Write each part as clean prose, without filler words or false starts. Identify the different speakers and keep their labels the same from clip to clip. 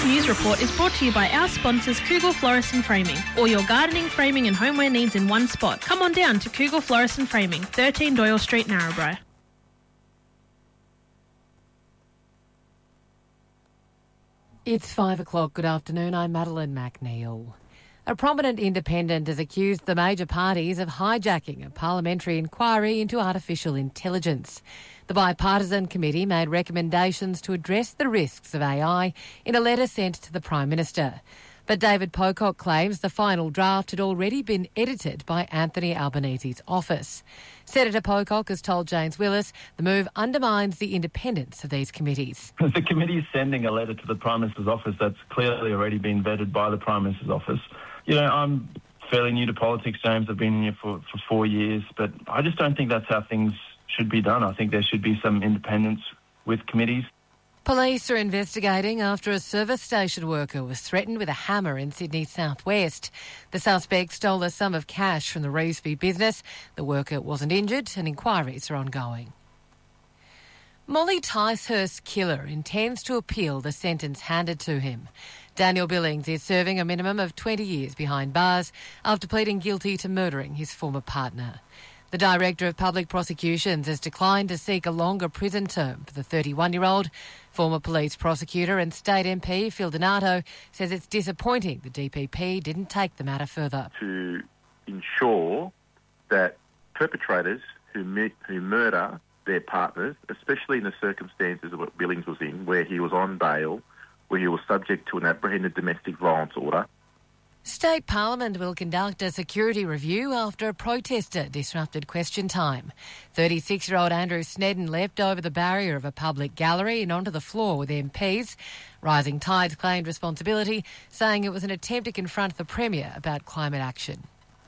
Speaker 1: This news report is brought to you by our sponsors Kugel Florist and Framing. All your gardening, framing and homeware needs in one spot. Come on down to Kugel Florist and Framing, 13 Doyle Street, Narrabri.
Speaker 2: It's 5 o'clock. Good afternoon. I'm Madeline McNeil. A prominent independent has accused the major parties of hijacking a parliamentary inquiry into artificial intelligence. The bipartisan committee made recommendations to address the risks of AI in a letter sent to the Prime Minister. But David Pocock claims the final draft had already been edited by Anthony Albanese's office. Senator Pocock has told James Willis the move undermines the independence of these committees.
Speaker 3: The committee is sending a letter to the Prime Minister's office that's clearly already been vetted by the Prime Minister's office. You know, I'm fairly new to politics, James. I've been here for 4 years, but I just don't think that's how things should be done. I think there should be some independence with committees.
Speaker 2: Police are investigating after a service station worker was threatened with a hammer in Sydney's southwest. The suspect stole a sum of cash from the Revesby business. The worker wasn't injured and inquiries are ongoing. Molly Ticehurst's killer intends to appeal the sentence handed to him. Daniel Billings is serving a minimum of 20 years behind bars after pleading guilty to murdering his former partner. The Director of Public Prosecutions has declined to seek a longer prison term for the 31-year-old. Former police prosecutor and state MP Phil Donato says it's disappointing the DPP didn't take the matter further.
Speaker 4: To ensure that perpetrators who murder their partners, especially in the circumstances of what Billings was in, where he was on bail, where he was subject to an apprehended domestic violence order.
Speaker 2: State Parliament will conduct a security review after a protester disrupted question time. 36-year-old Andrew Snedden leapt over the barrier of a public gallery and onto the floor with MPs. Rising Tides claimed responsibility, saying it was an attempt to confront the Premier about climate action.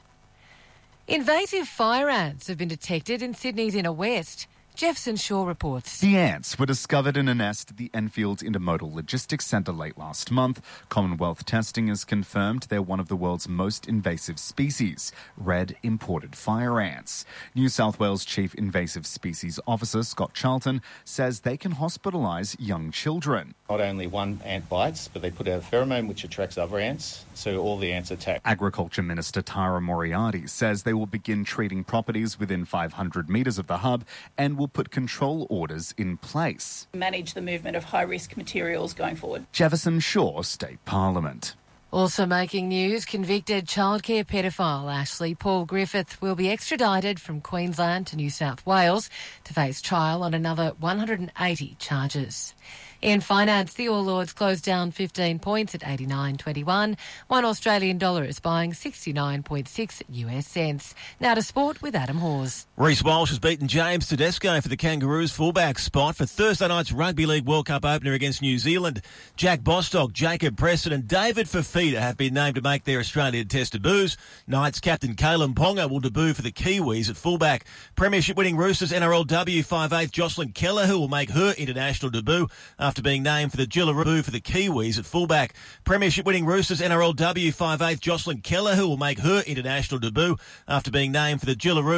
Speaker 2: Invasive fire ants have been detected in Sydney's inner west. Jefferson Shaw reports.
Speaker 5: The ants were discovered in a nest at the Enfield Intermodal Logistics Centre late last month. Commonwealth testing has confirmed they're one of the world's most invasive species, red imported fire ants. New South Wales Chief Invasive Species Officer Scott Charlton says they can hospitalise young children.
Speaker 6: Not only one ant bites, but they put out a pheromone which attracts other ants, so all the ants attack.
Speaker 5: Agriculture Minister Tara Moriarty says they will begin treating properties within 500 metres of the hub and will put control orders in place.
Speaker 7: Manage the movement of high-risk materials going forward.
Speaker 5: Jefferson Shaw, State Parliament.
Speaker 2: Also making news, convicted childcare pedophile Ashley Paul Griffith will be extradited from Queensland to New South Wales to face trial on another 180 charges. In finance, the All Ords closed down 15 points at 89.21. One Australian dollar is buying 69.6 US cents. Now to sport with Adam Hawes.
Speaker 8: Reece Walsh has beaten James Tedesco for the Kangaroos fullback spot for Thursday night's Rugby League World Cup opener against New Zealand. Jack Bostock, Jacob Preston and David Fafita have been named to make their Australian Test debuts. Knights captain Kalen Ponga will debut for the Kiwis at fullback. Premiership winning Roosters NRLW 5'8" Jocelyn Keller, who will make her international debut after being named for the Jillaroo for the Kiwis at fullback. Premiership winning Roosters NRLW 5'8" Jocelyn Keller, who will make her international debut after being named for the Jillaroo